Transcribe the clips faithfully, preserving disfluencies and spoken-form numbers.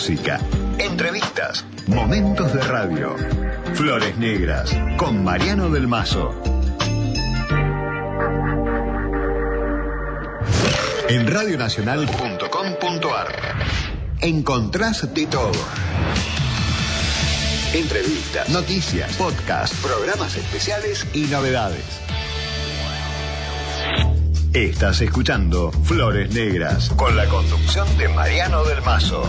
música, entrevistas, momentos de radio. Flores Negras con Mariano del Mazo. En radio nacional punto com punto a r encontrás de todo. Entrevistas, noticias, podcasts, programas especiales y novedades. Estás escuchando Flores Negras con la conducción de Mariano del Mazo.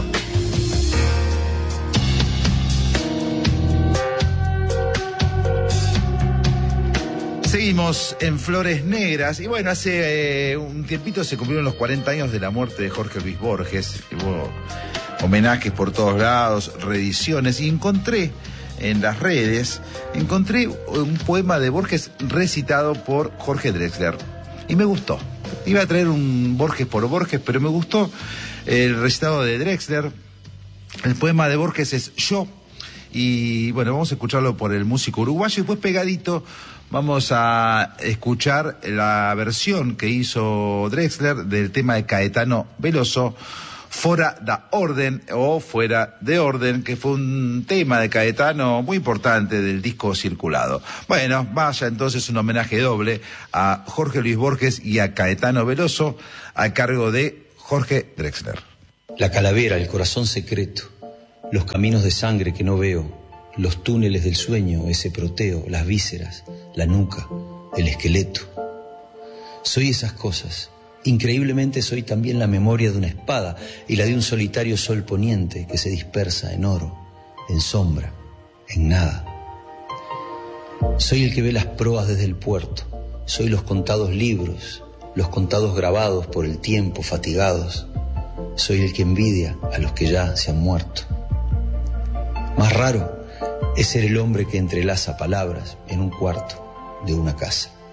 Seguimos en Flores Negras y bueno, hace eh, un tiempito se cumplieron los cuarenta años de la muerte de Jorge Luis Borges. Hubo homenajes por todos lados, reediciones, y encontré en las redes, encontré un poema de Borges recitado por Jorge Drexler y me gustó. Iba a traer un Borges por Borges, pero me gustó el recitado de Drexler. El poema de Borges es Yo, y bueno, vamos a escucharlo por el músico uruguayo y después pegadito vamos a escuchar la versión que hizo Drexler del tema de Caetano Veloso, Fora da Orden o Fuera de Orden, que fue un tema de Caetano muy importante del disco Circulado. Bueno, vaya entonces un homenaje doble a Jorge Luis Borges y a Caetano Veloso a cargo de Jorge Drexler. La calavera, el corazón secreto, los caminos de sangre que no veo, los túneles del sueño, ese proteo, las vísceras, la nuca, el esqueleto. Soy esas cosas. Increíblemente soy también la memoria de una espada y la de un solitario sol poniente que se dispersa en oro, en sombra, en nada. Soy el que ve las proas desde el puerto, soy los contados libros, los contados grabados por el tiempo, fatigados. Soy el que envidia a los que ya se han muerto. Más raro es ser el hombre que entrelaza palabras en un cuarto de una casa.